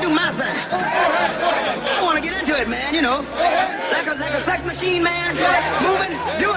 do my thing. I want to get into it, man, you know. Like a sex machine, man. Moving, doing